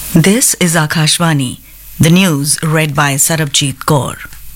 This is Akashvani. The news read by Sarabjit Kaur.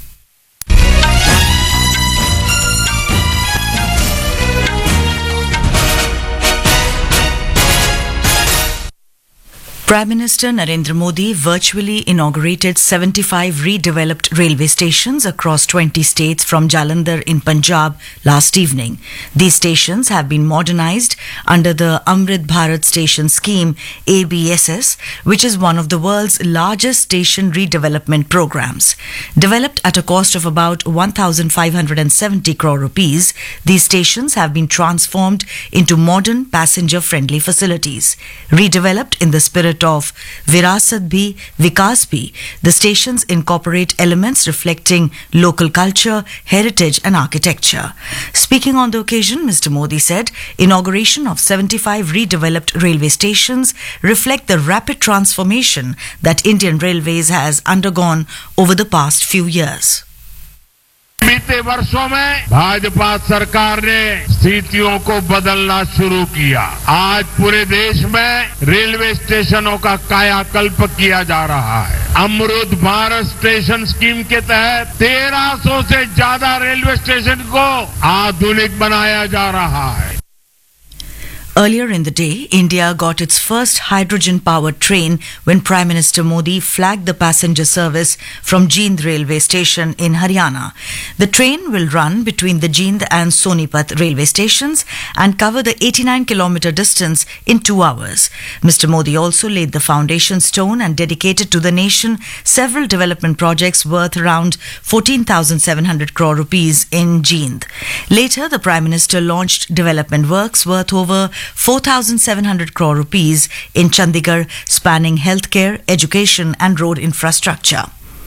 Prime Minister Narendra Modi virtually inaugurated 75 redeveloped railway stations across 20 states from Jalandhar in Punjab last evening. These stations have been modernized under the Amrit Bharat Station Scheme ABSS, which is one of the world's largest station redevelopment programs. Developed at a cost of about 1,570 crore rupees, these stations have been transformed into modern passenger-friendly facilities. Redeveloped in the spirit of Virasat Bhi, Vikas Bhi, the stations incorporate elements reflecting local culture, heritage and architecture. Speaking on the occasion, Mr. Modi said, inauguration of 75 redeveloped railway stations reflect the rapid transformation that Indian Railways has undergone over the past few years. बीते वर्षों में भाजपा सरकार ने स्थितियों को बदलना शुरू किया। आज पूरे देश में रेलवे स्टेशनों का कायाकल्प किया जा रहा है। अमृत भारत स्टेशन स्कीम के तहत 1300 से ज्यादा रेलवे स्टेशन को आधुनिक बनाया जा रहा है। Earlier in the day, India got its first hydrogen-powered train when Prime Minister Modi flagged the passenger service from Jind railway station in Haryana. The train will run between the Jind and Sonipat railway stations and cover the 89-kilometer distance in 2 hours. Mr. Modi also laid the foundation stone and dedicated to the nation several development projects worth around 14,700 crore rupees in Jind. Later, the Prime Minister launched development works worth over 4,700 crore rupees in Chandigarh, spanning healthcare, education and road infrastructure.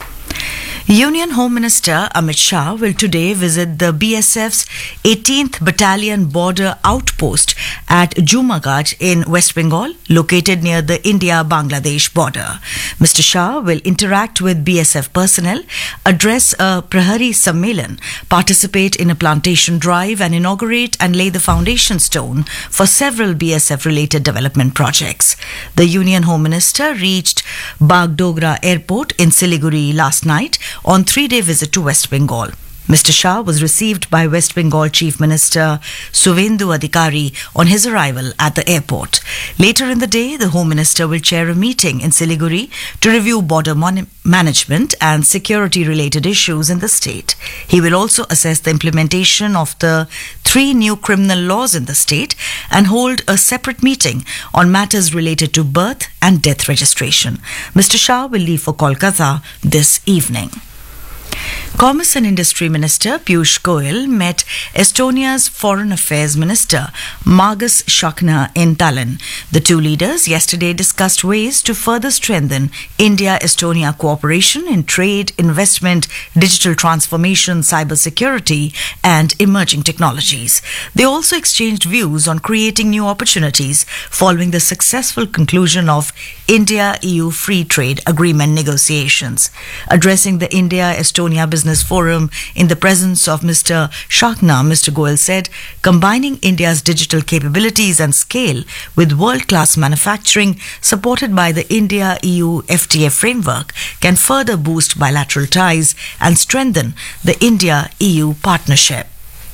Union Home Minister Amit Shah will today visit the BSF's 18th Battalion Border Outpost at Jumagaj in West Bengal, located near the India-Bangladesh border. Mr. Shah will interact with BSF personnel, address a Prahari Sammelan, participate in a plantation drive and inaugurate and lay the foundation stone for several BSF-related development projects. The Union Home Minister reached Bagdogra Airport in Siliguri last night on 3-day visit to West Bengal. Mr. Shah was received by West Bengal Chief Minister Suvendu Adhikari on his arrival at the airport. Later in the day, the Home Minister will chair a meeting in Siliguri to review border management and security-related issues in the state. He will also assess the implementation of the 3 new criminal laws in the state and hold a separate meeting on matters related to birth and death registration. Mr. Shah will leave for Kolkata this evening. Commerce and Industry Minister Piyush Goyal met Estonia's Foreign Affairs Minister Margus Šakna in Tallinn. The two leaders yesterday discussed ways to further strengthen India-Estonia cooperation in trade, investment, digital transformation, cybersecurity and emerging technologies. They also exchanged views on creating new opportunities following the successful conclusion of India-EU Free Trade Agreement negotiations. Addressing the India-Estonia Business Forum in the presence of Mr. Šakna, Mr. Goyal said, combining India's digital capabilities and scale with world-class manufacturing supported by the India-EU FTA framework can further boost bilateral ties and strengthen the India-EU partnership.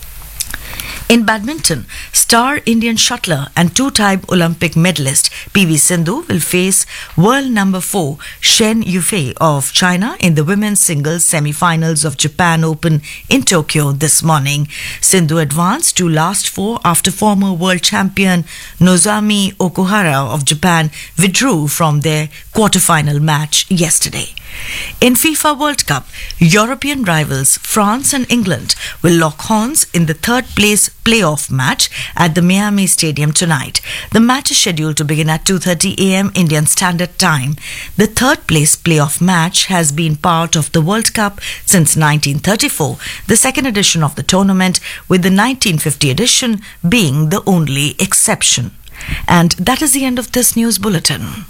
In badminton, star Indian shuttler and 2-time Olympic medalist PV Sindhu will face world number 4 Shen Yufei of China in the women's singles semi-finals of Japan Open in Tokyo this morning. Sindhu advanced to last 4 after former world champion Nozomi Okuhara of Japan withdrew from their quarter-final match yesterday. In FIFA World Cup, European rivals France and England will lock horns in the third-place playoff match at the Miami Stadium tonight. The match is scheduled to begin at 2:30 a.m. Indian Standard Time. The third-place playoff match has been part of the World Cup since 1934, the second edition of the tournament, with the 1950 edition being the only exception. And that is the end of this news bulletin.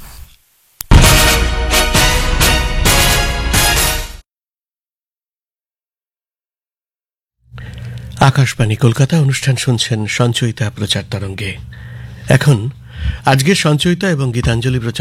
Akashvani Kolkata অনুষ্ঠান শুনছেন সঞ্চয়িতা প্রচার তরঙ্গে। এখন আজকের সঞ্চয়িতা এবং গীতাঞ্জলি প্রচার